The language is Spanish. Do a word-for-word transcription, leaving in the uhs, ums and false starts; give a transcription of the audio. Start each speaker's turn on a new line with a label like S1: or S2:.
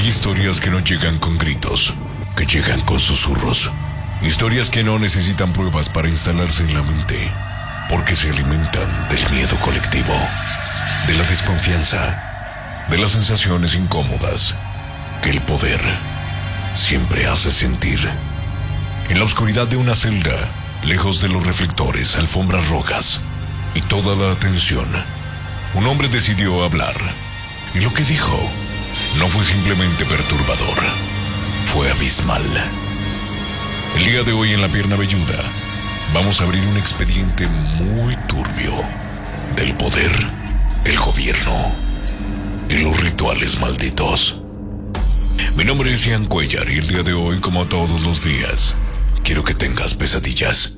S1: Hay historias que no llegan con gritos, que llegan con susurros. Historias que no necesitan pruebas para instalarse en la mente, porque se alimentan del miedo colectivo, de la desconfianza, de las sensaciones incómodas que el poder siempre hace sentir. En la oscuridad de una celda, lejos de los reflectores, alfombras rojas y toda la atención, un hombre decidió hablar. Y lo que dijo no fue simplemente perturbador, fue abismal. El día de hoy en La Pierna Velluda vamos a abrir un expediente muy turbio del poder, el gobierno y los rituales malditos. Mi nombre es Ian Cuellar y el día de hoy, como todos los días, quiero que tengas pesadillas.